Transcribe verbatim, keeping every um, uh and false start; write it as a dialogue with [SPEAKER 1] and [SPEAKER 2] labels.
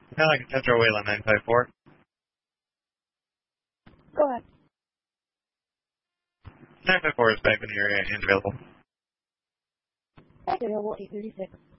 [SPEAKER 1] Yeah, I can Tetra Wayland nine five four.
[SPEAKER 2] Go ahead.
[SPEAKER 1] nine five four is back in the area and available.
[SPEAKER 2] Back available eight thirty-six.